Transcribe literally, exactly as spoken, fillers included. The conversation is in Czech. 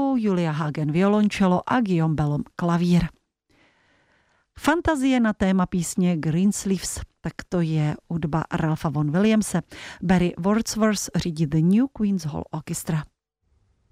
piano, Julia Hagen violončelo a Guillaume Bellum klavír. Fantazie na téma písně Greensleeves, tak to je hudba Ralpha Vaughan Williamse. Barry Wordsworth řídí The New Queen's Hall Orchestra.